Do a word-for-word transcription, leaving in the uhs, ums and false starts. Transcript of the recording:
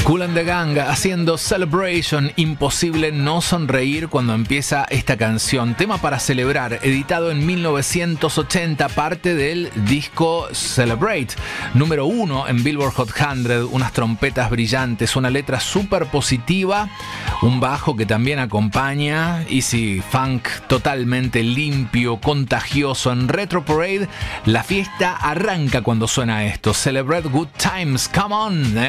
Kool and the Gang haciendo Celebration. Imposible no sonreír cuando empieza esta canción. Tema para celebrar, editado en mil novecientos ochenta, parte del disco Celebrate. Número uno en Billboard Hot cien, unas trompetas brillantes, una letra súper positiva, un bajo que también acompaña, easy funk totalmente limpio, contagioso. En Retro Parade, la fiesta arranca cuando suena esto. Celebrate good times, come on.